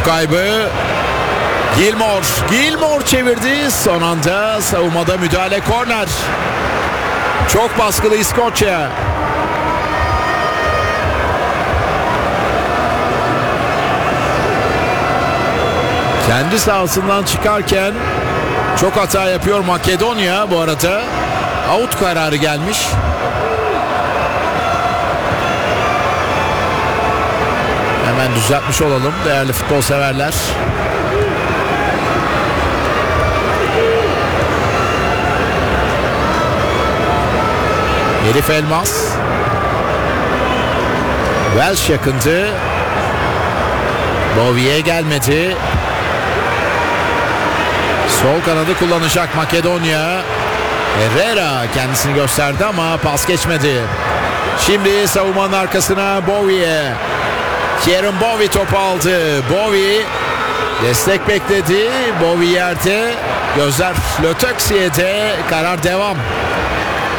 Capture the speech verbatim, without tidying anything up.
kaybı. Gilmore. Gilmore çevirdi. Son anda savunmada müdahale, korner. Çok baskılı İskoçya. Kendi sahasından çıkarken çok hata yapıyor Makedonya bu arada. Out kararı gelmiş. Hemen düzeltmiş olalım değerli futbol severler. Elif Elmas. Welsh yakındı. Bowie'ye gelmedi. Sol kanadı kullanacak Makedonya. Herrera kendisini gösterdi ama pas geçmedi. Şimdi savunmanın arkasına Bowie. Kieran Bowie topu aldı. Bowie destek bekledi. Bowie yerde. Gözler Lötöksiye'de. Karar devam.